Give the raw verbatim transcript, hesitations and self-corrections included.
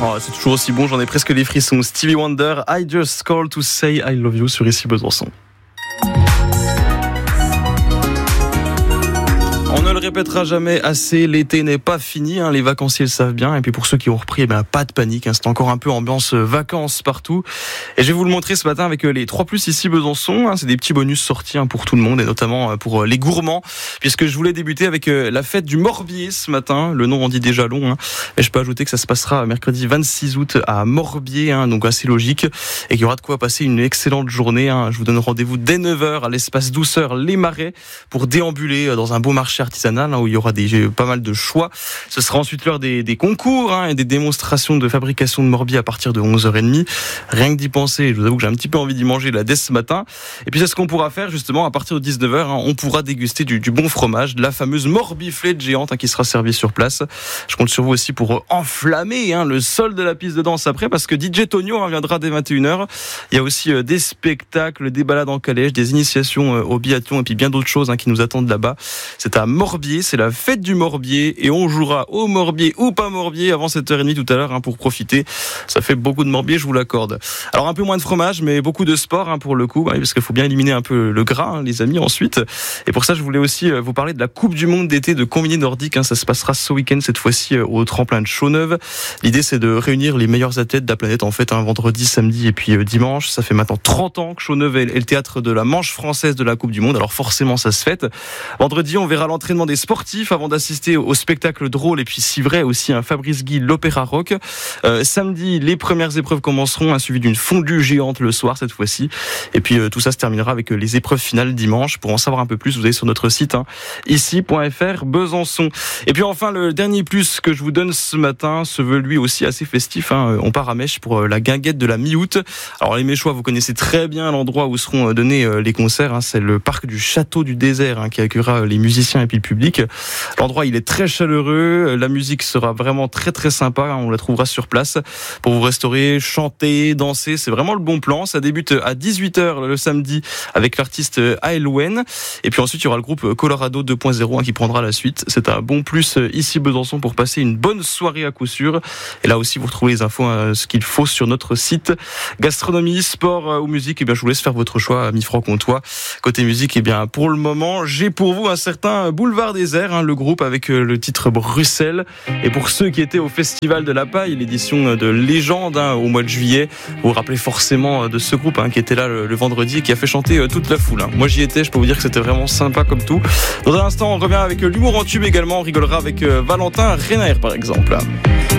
Oh, c'est toujours aussi bon, j'en ai presque les frissons. Stevie Wonder, I Just Call to Say I Love You sur Ici Besançon. On ne le répétera jamais assez, l'été n'est pas fini, hein, les vacanciers le savent bien. Et puis pour ceux qui ont repris, eh ben, pas de panique, hein, c'est encore un peu ambiance vacances partout. Et je vais vous le montrer ce matin avec les trois plus ici Besançon. Hein, c'est des petits bonus sortis hein, pour tout le monde et notamment pour les gourmands. Puisque je voulais débuter avec la fête du Morbier ce matin. Le nom en dit déjà long. Hein, mais je peux ajouter que ça se passera mercredi vingt-six août à Morbier, hein, donc assez logique. Et qu'il y aura de quoi passer une excellente journée. Hein. Je vous donne rendez-vous dès neuf heures à l'espace Douceur Les Marais pour déambuler dans un beau marché artisanal hein, où il y aura des, pas mal de choix. Ce sera ensuite l'heure des, des concours hein, et des démonstrations de fabrication de Morbier à partir de onze heures trente. Rien que d'y penser, je vous avoue que j'ai un petit peu envie d'y manger là dès ce matin. Et puis c'est ce qu'on pourra faire justement à partir de dix-neuf heures. Hein, on pourra déguster du, du bon fromage, de la fameuse morbiflette géante hein, qui sera servie sur place. Je compte sur vous aussi pour enflammer hein, le sol de la piste de danse après parce que D J Tonio hein, viendra dès vingt et une heures. Il y a aussi euh, des spectacles, des balades en calèche, des initiations euh, au biathlon et puis bien d'autres choses hein, qui nous attendent là-bas. C'est à Morbier, c'est la fête du Morbier et on jouera au Morbier ou pas Morbier avant sept heures trente tout à l'heure hein, pour profiter. Ça fait beaucoup de Morbier, je vous l'accorde. Alors un peu moins de fromage mais beaucoup de sport hein, pour le coup hein, parce qu'il faut bien éliminer un peu le gras hein, les amis ensuite. Et pour ça je voulais aussi euh, vous parler de la Coupe du Monde d'été de combiné nordique hein, ça se passera ce week-end cette fois-ci euh, au tremplin de Chaux-Neuve. L'idée c'est de réunir les meilleurs athlètes de la planète en fait un hein, vendredi, samedi et puis euh, dimanche. Ça fait maintenant trente ans que Chaux-Neuve est le théâtre de la manche française de la Coupe du Monde. Alors forcément ça se fête. Vendredi on verra l'entraînement des sportifs avant d'assister au spectacle drôle et puis si vrai aussi un hein, Fabrice Guy l'opéra rock. Euh, samedi les premières épreuves commenceront hein, suivi d'une fondue géante le soir cette fois-ci et puis euh, tout ça se terminera avec euh, les épreuves finales dimanche. Pour en savoir un peu plus vous allez sur notre site hein, ici point f r Besançon. Et puis enfin le dernier plus que je vous donne ce matin se veut lui aussi assez festif hein. On part à Mèche pour euh, la guinguette de la mi-août. Alors les Méchois vous connaissez très bien l'endroit où seront donnés euh, les concerts hein. C'est le parc du Château du Désert hein, qui accueillera les musiciens et puis le public. L'endroit il est très chaleureux, la musique sera vraiment très très sympa, on la trouvera sur place pour vous restaurer, chanter, danser, c'est vraiment le bon plan. Ça débute à dix-huit heures le samedi avec l'artiste Aelwen et puis ensuite il y aura le groupe Colorado deux point zéro hein, qui prendra la suite. C'est un bon plus ici Besançon pour passer une bonne soirée à coup sûr. Et là aussi vous retrouvez les infos hein, ce qu'il faut sur notre site. Gastronomie, sport ou musique, et eh bien je vous laisse faire votre choix ami franc-comtois. Côté musique, et eh bien pour le moment j'ai pour vous un certain Boulevard Désert hein, le groupe avec le titre Bruxelles. Et pour ceux qui étaient au Festival de la Paille, l'édition de Légende hein, au mois de juillet, vous vous rappelez forcément de ce groupe hein, qui était là le, le vendredi et qui a fait chanter toute la foule. Hein. Moi j'y étais, je peux vous dire que c'était vraiment sympa comme tout. Dans un instant on revient avec l'humour en tube également, on rigolera avec Valentin Renaer par exemple.